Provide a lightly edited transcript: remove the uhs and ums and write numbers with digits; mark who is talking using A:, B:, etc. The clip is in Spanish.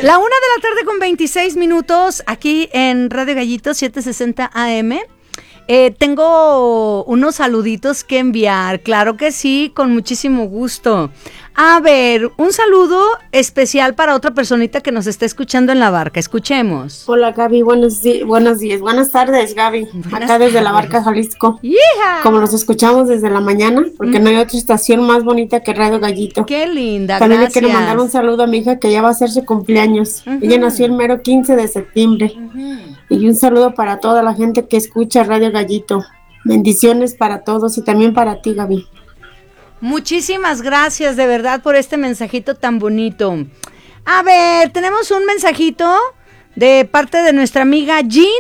A: La 1:26 aquí en Radio Gallito 760 AM. Tengo unos saluditos que enviar, claro que sí, con muchísimo gusto. A ver, un saludo especial para otra personita que nos está escuchando en la barca. Escuchemos.
B: Hola Gaby, buenos días, buenas tardes Gaby, acá desde la barca Jalisco.
A: ¡Hija!
B: Como nos escuchamos desde la mañana, porque no hay otra estación más bonita que Radio Gallito.
A: ¡Qué linda!
B: También
A: Gracias.
B: le quiero mandar un saludo a mi hija que ya va a hacer su cumpleaños. Ella nació el mero 15 de septiembre. Y un saludo para toda la gente que escucha Radio Gallito. Bendiciones para todos y también para ti, Gaby.
A: Muchísimas gracias de verdad por este mensajito tan bonito. A ver, tenemos un mensajito de parte de nuestra amiga Jean.